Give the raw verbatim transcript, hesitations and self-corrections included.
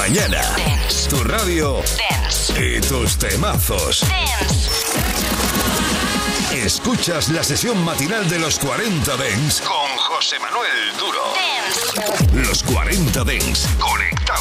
mañana. Dance. Tu radio. Dance. Y tus temazos. Dance. Escuchas la sesión matinal de los cuarenta Dance con José Manuel Duro. Dance. Los cuarenta Dance. Conectados.